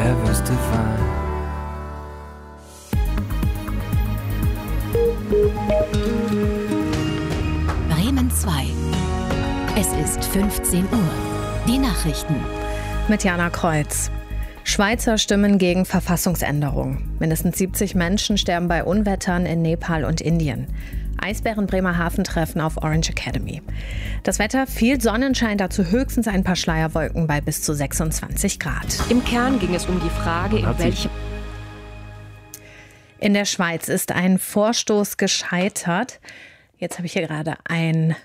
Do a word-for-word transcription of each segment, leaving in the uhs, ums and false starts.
heaven's divine. Bremen zwei. Es ist fünfzehn Uhr. Die Nachrichten. Mit Jana Kreuz. Schweizer stimmen gegen Verfassungsänderung. Mindestens siebzig Menschen sterben bei Unwettern in Nepal und Indien. Eisbären Bremerhaven treffen auf Orange Academy. Das Wetter, viel Sonnenschein, dazu höchstens ein paar Schleierwolken bei bis zu sechsundzwanzig Grad. Im Kern ging es um die Frage, in welchem... In der Schweiz ist ein Vorstoß gescheitert. Jetzt habe ich hier gerade ein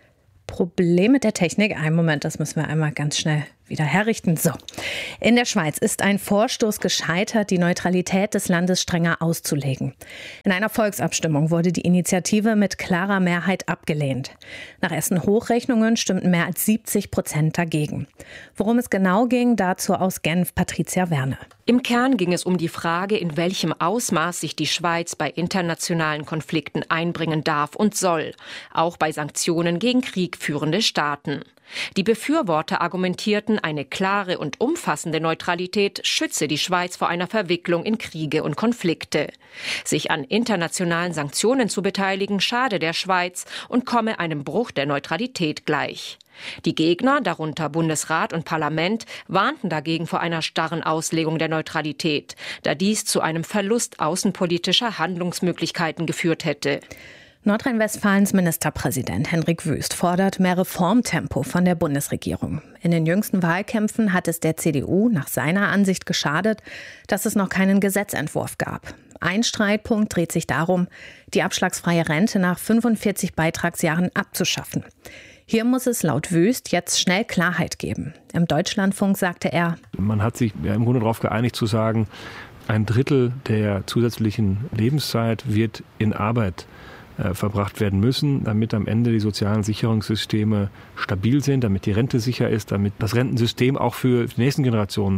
Problem mit der Technik. Einen Moment, das müssen wir einmal ganz schnell wieder herrichten. So. In der Schweiz ist ein Vorstoß gescheitert, die Neutralität des Landes strenger auszulegen. In einer Volksabstimmung wurde die Initiative mit klarer Mehrheit abgelehnt. Nach ersten Hochrechnungen stimmten mehr als siebzig Prozent dagegen. Worum es genau ging, dazu aus Genf Patricia Werne. Im Kern ging es um die Frage, in welchem Ausmaß sich die Schweiz bei internationalen Konflikten einbringen darf und soll, auch bei Sanktionen gegen kriegführende Staaten. Die Befürworter argumentierten, eine klare und umfassende Neutralität schütze die Schweiz vor einer Verwicklung in Kriege und Konflikte. Sich an internationalen Sanktionen zu beteiligen, schade der Schweiz und komme einem Bruch der Neutralität gleich. Die Gegner, darunter Bundesrat und Parlament, warnten dagegen vor einer starren Auslegung der Neutralität, da dies zu einem Verlust außenpolitischer Handlungsmöglichkeiten geführt hätte. Nordrhein-Westfalens Ministerpräsident Hendrik Wüst fordert mehr Reformtempo von der Bundesregierung. In den jüngsten Wahlkämpfen hat es der C D U nach seiner Ansicht geschadet, dass es noch keinen Gesetzentwurf gab. Ein Streitpunkt dreht sich darum, die abschlagsfreie Rente nach fünfundvierzig Beitragsjahren abzuschaffen. Hier muss es laut Wüst jetzt schnell Klarheit geben. Im Deutschlandfunk sagte er: Man hat sich ja im Grunde darauf geeinigt zu sagen, ein Drittel der zusätzlichen Lebenszeit wird in Arbeit verbracht werden müssen, damit am Ende die sozialen Sicherungssysteme stabil sind, damit die Rente sicher ist, damit das Rentensystem auch für die nächsten Generationen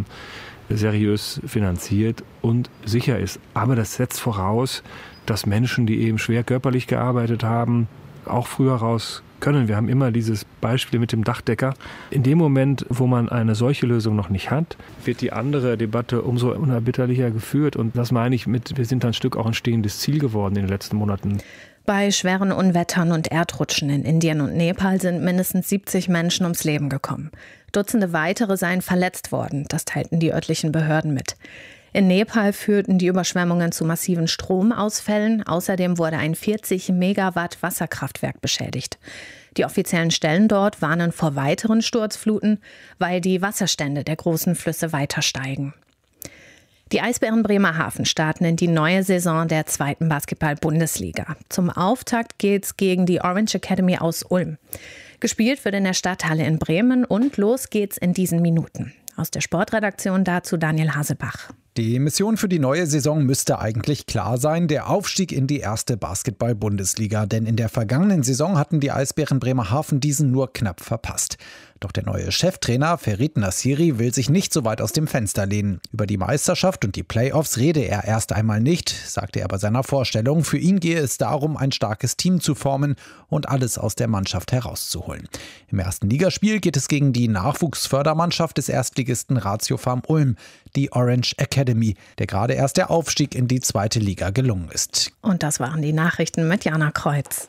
seriös finanziert und sicher ist. Aber das setzt voraus, dass Menschen, die eben schwer körperlich gearbeitet haben, auch früher raus können. Wir haben immer dieses Beispiel mit dem Dachdecker. In dem Moment, wo man eine solche Lösung noch nicht hat, wird die andere Debatte umso unerbitterlicher geführt. Und das meine ich mit, wir sind ein Stück auch ein stehendes Ziel geworden in den letzten Monaten. Bei schweren Unwettern und Erdrutschen in Indien und Nepal sind mindestens siebzig Menschen ums Leben gekommen. Dutzende weitere seien verletzt worden, das teilten die örtlichen Behörden mit. In Nepal führten die Überschwemmungen zu massiven Stromausfällen. Außerdem wurde ein vierzig Megawatt Wasserkraftwerk beschädigt. Die offiziellen Stellen dort warnen vor weiteren Sturzfluten, weil die Wasserstände der großen Flüsse weiter steigen. Die Eisbären Bremerhaven starten in die neue Saison der zweiten Basketball-Bundesliga. Zum Auftakt geht's gegen die Orange Academy aus Ulm. Gespielt wird in der Stadthalle in Bremen und los geht's in diesen Minuten. Aus der Sportredaktion dazu Daniel Hasebach. Die Mission für die neue Saison müsste eigentlich klar sein, der Aufstieg in die erste Basketball-Bundesliga. Denn in der vergangenen Saison hatten die Eisbären Bremerhaven diesen nur knapp verpasst. Doch der neue Cheftrainer Ferit Nassiri will sich nicht so weit aus dem Fenster lehnen. Über die Meisterschaft und die Playoffs rede er erst einmal nicht, sagte er bei seiner Vorstellung. Für ihn gehe es darum, ein starkes Team zu formen und alles aus der Mannschaft herauszuholen. Im ersten Ligaspiel geht es gegen die Nachwuchsfördermannschaft des Erstligisten Ratio Farm Ulm, die Orange Academy, der gerade erst der Aufstieg in die zweite Liga gelungen ist. Und das waren die Nachrichten mit Jana Kreuz.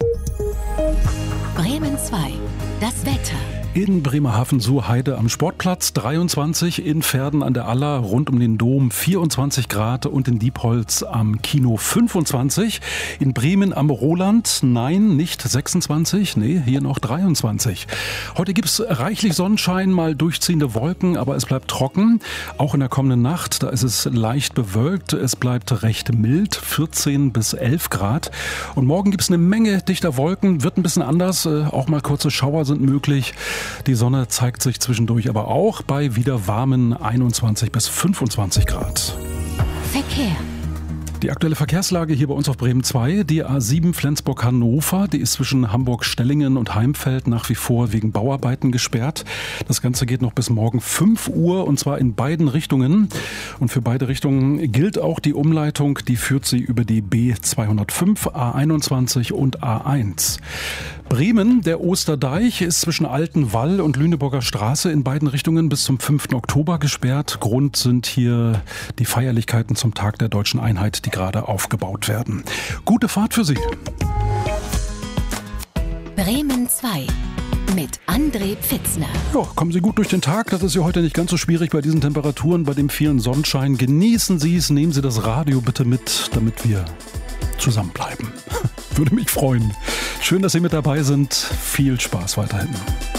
Bremen zwei. Das Wetter. In Bremerhaven-Suhrheide am Sportplatz dreiundzwanzig, in Verden an der Aller rund um den Dom vierundzwanzig Grad und in Diepholz am Kino fünfundzwanzig. In Bremen am Roland, nein, nicht sechsundzwanzig, nee, hier noch dreiundzwanzig. Heute gibt es reichlich Sonnenschein, mal durchziehende Wolken, aber es bleibt trocken. Auch in der kommenden Nacht, da ist es leicht bewölkt, es bleibt recht mild, vierzehn bis elf Grad. Und morgen gibt es eine Menge dichter Wolken, wird ein bisschen anders, auch mal kurze Schauer sind möglich. Die Sonne zeigt sich zwischendurch aber auch bei wieder warmen einundzwanzig bis fünfundzwanzig Grad. Verkehr. Die aktuelle Verkehrslage hier bei uns auf Bremen zwei, die A sieben Flensburg-Hannover, die ist zwischen Hamburg-Stellingen und Heimfeld nach wie vor wegen Bauarbeiten gesperrt. Das Ganze geht noch bis morgen fünf Uhr und zwar in beiden Richtungen. Und für beide Richtungen gilt auch die Umleitung, die führt sie über die B zweihundertfünf, A einundzwanzig und A eins. Bremen, der Osterdeich ist zwischen Altenwall und Lüneburger Straße in beiden Richtungen bis zum fünften Oktober gesperrt. Grund sind hier die Feierlichkeiten zum Tag der Deutschen Einheit, die gerade aufgebaut werden. Gute Fahrt für Sie. Bremen zwei mit André Pfitzner. Ja, kommen Sie gut durch den Tag. Das ist ja heute nicht ganz so schwierig bei diesen Temperaturen, bei dem vielen Sonnenschein. Genießen Sie es, nehmen Sie das Radio bitte mit, damit wir zusammenbleiben. Würde mich freuen. Schön, dass Sie mit dabei sind. Viel Spaß weiterhin.